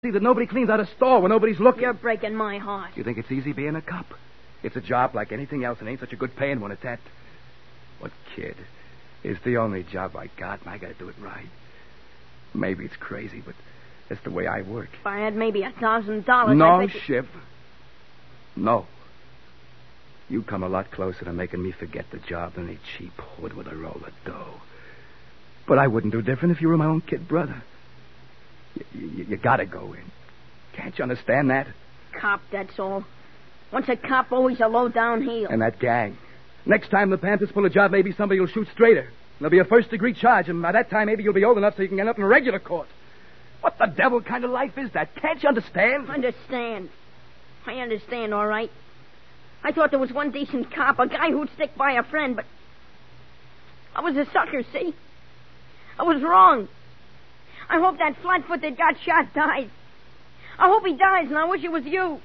See that nobody cleans out a store when nobody's looking. You're breaking my heart. You think it's easy being a cop? It's a job like anything else, and ain't such a good paying one at that. But, kid, it's the only job I got, and I gotta do it right. Maybe it's crazy, but that's the way I work. If I had maybe $1,000, No, Shiv. No. You come a lot closer to making me forget the job than a cheap hood with a roll of dough. But I wouldn't do different if you were my own kid brother. You gotta go in. Can't you understand that? Cop, that's all. Once a cop, always a low down heel. And that gang. Next time the Panthers pull a job, maybe somebody will shoot straighter. There'll be a first-degree charge, and by that time, maybe you'll be old enough so you can end up in a regular court. What the devil kind of life is that? Can't you understand? I understand, all right. I thought there was one decent cop, a guy who'd stick by a friend, but I was a sucker, see? I was wrong. I hope that flat-foot that got shot dies. I hope he dies, and I wish it was you.